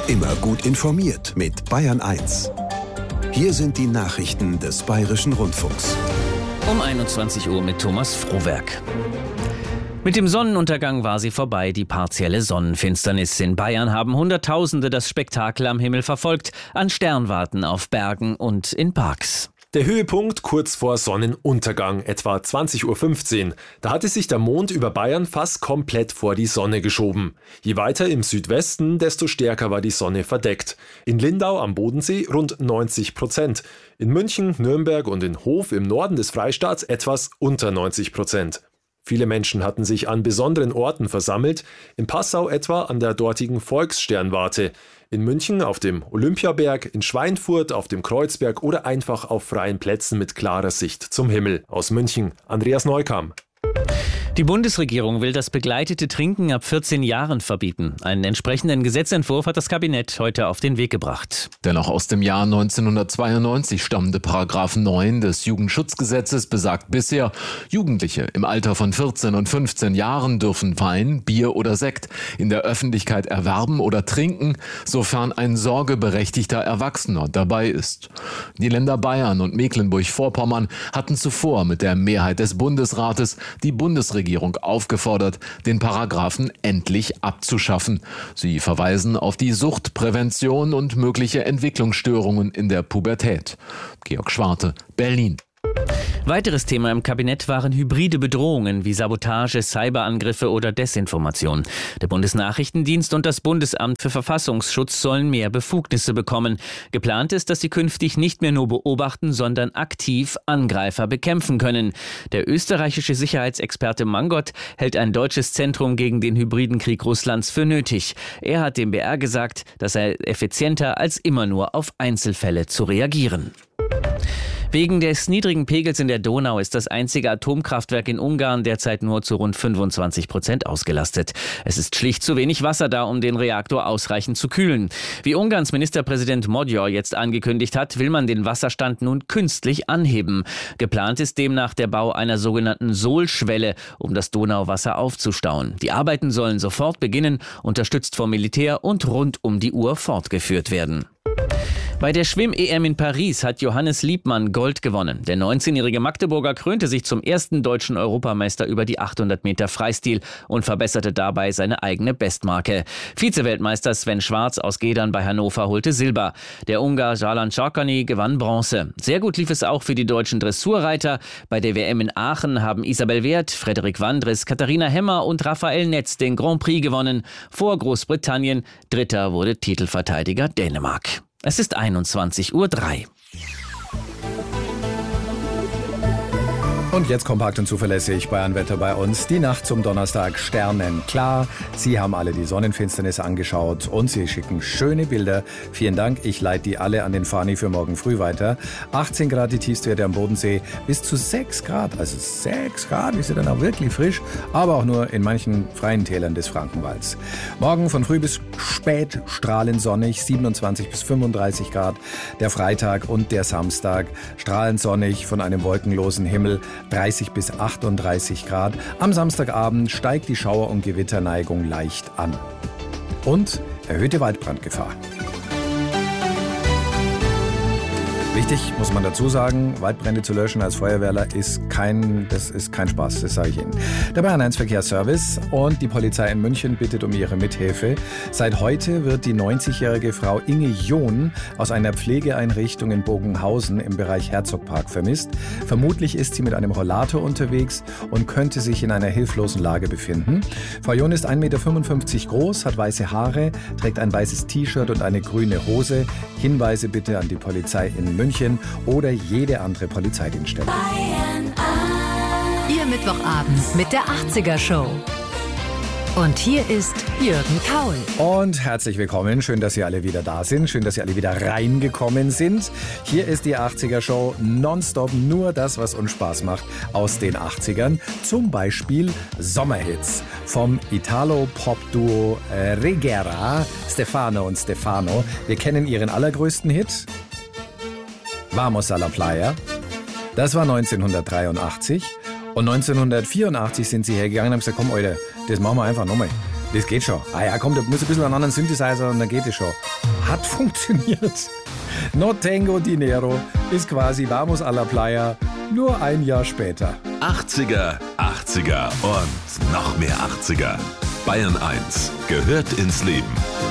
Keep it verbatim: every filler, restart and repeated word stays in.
Immer gut informiert mit Bayern eins. Hier sind die Nachrichten des Bayerischen Rundfunks. Um einundzwanzig Uhr mit Thomas Frohwerk. Mit dem Sonnenuntergang war sie vorbei, die partielle Sonnenfinsternis. In Bayern haben Hunderttausende das Spektakel am Himmel verfolgt, an Sternwarten auf Bergen und in Parks. Der Höhepunkt kurz vor Sonnenuntergang, etwa zwanzig Uhr fünfzehn. Da hatte sich der Mond über Bayern fast komplett vor die Sonne geschoben. Je weiter im Südwesten, desto stärker war die Sonne verdeckt. In Lindau am Bodensee rund neunzig Prozent. In München, Nürnberg und in Hof im Norden des Freistaats etwas unter neunzig Prozent. Viele Menschen hatten sich an besonderen Orten versammelt, in Passau etwa an der dortigen Volkssternwarte, in München auf dem Olympiaberg, in Schweinfurt auf dem Kreuzberg oder einfach auf freien Plätzen mit klarer Sicht zum Himmel. Aus München, Andreas Neukam. Die Bundesregierung will das begleitete Trinken ab vierzehn Jahren verbieten. Einen entsprechenden Gesetzentwurf hat das Kabinett heute auf den Weg gebracht. Der noch aus dem Jahr neunzehnhundertzweiundneunzig stammende Paragraph neun des Jugendschutzgesetzes besagt bisher, Jugendliche im Alter von vierzehn und fünfzehn Jahren dürfen Wein, Bier oder Sekt in der Öffentlichkeit erwerben oder trinken, sofern ein sorgeberechtigter Erwachsener dabei ist. Die Länder Bayern und Mecklenburg-Vorpommern hatten zuvor mit der Mehrheit des Bundesrates die Bundesregierung aufgefordert, den Paragraphen endlich abzuschaffen. Sie verweisen auf die Suchtprävention und mögliche Entwicklungsstörungen in der Pubertät. Georg Schwarte, Berlin. Weiteres Thema im Kabinett waren hybride Bedrohungen wie Sabotage, Cyberangriffe oder Desinformation. Der Bundesnachrichtendienst und das Bundesamt für Verfassungsschutz sollen mehr Befugnisse bekommen. Geplant ist, dass sie künftig nicht mehr nur beobachten, sondern aktiv Angreifer bekämpfen können. Der österreichische Sicherheitsexperte Mangot hält ein deutsches Zentrum gegen den hybriden Krieg Russlands für nötig. Er hat dem B R gesagt, das sei effizienter als immer nur auf Einzelfälle zu reagieren. Wegen des niedrigen Pegels in der Donau ist das einzige Atomkraftwerk in Ungarn derzeit nur zu rund fünfundzwanzig Prozent ausgelastet. Es ist schlicht zu wenig Wasser da, um den Reaktor ausreichend zu kühlen. Wie Ungarns Ministerpräsident Magyar jetzt angekündigt hat, will man den Wasserstand nun künstlich anheben. Geplant ist demnach der Bau einer sogenannten Sohlschwelle, um das Donauwasser aufzustauen. Die Arbeiten sollen sofort beginnen, unterstützt vom Militär und rund um die Uhr fortgeführt werden. Bei der Schwimm-E M in Paris hat Johannes Liebmann Gold gewonnen. Der neunzehnjährige Magdeburger krönte sich zum ersten deutschen Europameister über die achthundert Meter Freistil und verbesserte dabei seine eigene Bestmarke. Vizeweltmeister Sven Schwarz aus Gedern bei Hannover holte Silber. Der Ungar Jalan Csarkany gewann Bronze. Sehr gut lief es auch für die deutschen Dressurreiter. Bei der W M in Aachen haben Isabel Wert, Frederik Wandres, Katharina Hemmer und Raphael Netz den Grand Prix gewonnen. Vor Großbritannien. Dritter wurde Titelverteidiger Dänemark. Es ist einundzwanzig Uhr drei. Und jetzt kompakt und zuverlässig Bayernwetter bei uns. Die Nacht zum Donnerstag sternenklar. Sie haben alle die Sonnenfinsternis angeschaut und Sie schicken schöne Bilder. Vielen Dank. Ich leite die alle an den Fani für morgen früh weiter. achtzehn Grad die Tiefstwerte am Bodensee, bis zu sechs Grad. Also sechs Grad ist ja dann auch wirklich frisch, aber auch nur in manchen freien Tälern des Frankenwalds. Morgen von früh bis spät strahlend sonnig, siebenundzwanzig bis fünfunddreißig Grad. Der Freitag und der Samstag strahlend sonnig von einem wolkenlosen Himmel. dreißig bis achtunddreißig Grad. Am Samstagabend steigt die Schauer- und Gewitterneigung leicht an. Und erhöhte Waldbrandgefahr. Wichtig, muss man dazu sagen, Waldbrände zu löschen als Feuerwehrler ist kein, das ist kein Spaß, das sage ich Ihnen. Der Bayern eins Verkehrsservice und die Polizei in München bittet um ihre Mithilfe. Seit heute wird die neunzigjährige Frau Inge John aus einer Pflegeeinrichtung in Bogenhausen im Bereich Herzogpark vermisst. Vermutlich ist sie mit einem Rollator unterwegs und könnte sich in einer hilflosen Lage befinden. Frau John ist ein Meter fünfundfünfzig groß, hat weiße Haare, trägt ein weißes T-Shirt und eine grüne Hose. Hinweise bitte an die Polizei in München. München oder jede andere Polizeidienststelle. Bayern eins. Ihr Mittwochabend mit der achtziger Show. Und hier ist Jürgen Kaul. Und herzlich willkommen. Schön, dass Sie alle wieder da sind. Schön, dass Sie alle wieder reingekommen sind. Hier ist die achtziger Show. Nonstop nur das, was uns Spaß macht aus den achtzigern. Zum Beispiel Sommerhits vom Italo-Pop-Duo Regera, Stefano und Stefano. Wir kennen ihren allergrößten Hit. Vamos a la Playa. Das war neunzehnhundertdreiundachtzig. Und neunzehnhundertvierundachtzig sind sie hergegangen und haben gesagt, komm, Alter, das machen wir einfach nochmal. Das geht schon. Ah ja, komm, da muss ein bisschen einen anderen Synthesizer und dann geht es schon. Hat funktioniert. No Tengo Dinero ist quasi Vamos a la Playa, nur ein Jahr später. achtziger, achtziger und noch mehr achtziger. Bayern eins gehört ins Leben.